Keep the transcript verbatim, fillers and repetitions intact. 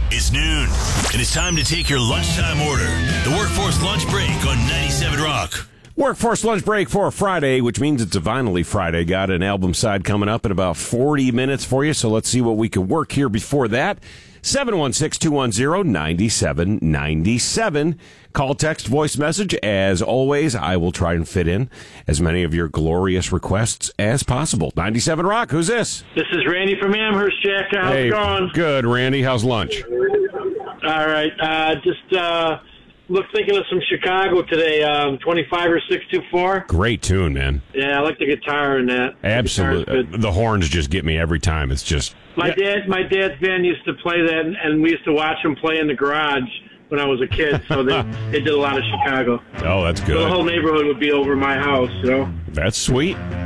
It's noon, and it's time to take your lunchtime order. The Workforce Lunch Break on ninety-seven Rock. Workforce Lunch Break for Friday, which means it's a Vinily Friday. Got an album side coming up in about forty minutes for you, so let's see what we can work here before that. seven one six, two one zero, nine seven nine seven. Call, text, voice message. As always, I will try and fit in as many of your glorious requests as possible. ninety-seven Rock, who's this? This is Randy from Amherst, Jack. How's hey, it going? Good, Randy. How's lunch? All right. Uh, just uh, look thinking of some Chicago today. Um, twenty-five or six two four. Great tune, man. Yeah, I like the guitar in that. Absolutely. The, the horns just get me every time. It's just... My yeah. dad, my dad's band used to play that, and, and we used to watch them play in the garage when I was a kid. So they, they did a lot of Chicago. Oh, that's good. So the whole neighborhood would be over my house, you know. That's sweet.